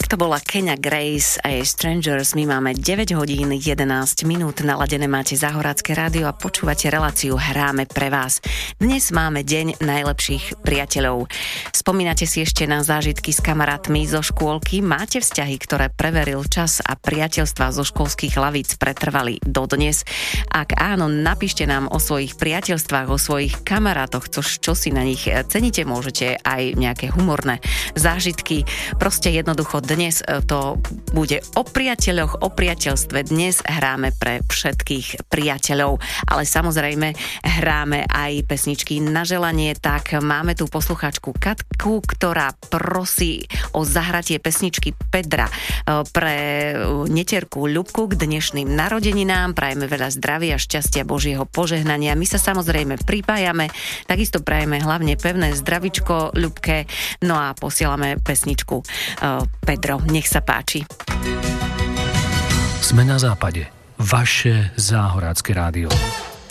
Tak to bola Kenya Grace a jej Strangers. My máme 9 hodín 11 minút. Naladené máte Záhorácké rádio a počúvate reláciu Hráme pre vás. Dnes máme deň najlepších priateľov. Spomínate si ešte na zážitky s kamarátmi zo škôlky? Máte vzťahy, ktoré preveril čas a priateľstvá zo školských lavíc pretrvali dodnes? Ak áno, napíšte nám o svojich priateľstvách, o svojich kamarátoch, čo si na nich ceníte. Môžete aj nejaké humorné zážitky. Proste jednoducho dnes to bude o priateľoch, o priateľstve. Dnes hráme pre všetkých priateľov, ale samozrejme hráme aj pesničky na želanie, tak máme tu poslucháčku Katku, ktorá prosí o zahratie pesničky Pedra pre neterku Ľubku k dnešným narodeninám. Prajeme veľa zdravia, šťastia, Božieho požehnania. My sa samozrejme pripájame, takisto prajeme hlavne pevné zdravičko Ľubke, no a posielame pesničku Pedro. Nech sa páči. Sme na západe. Vaše Záhorácké rádio.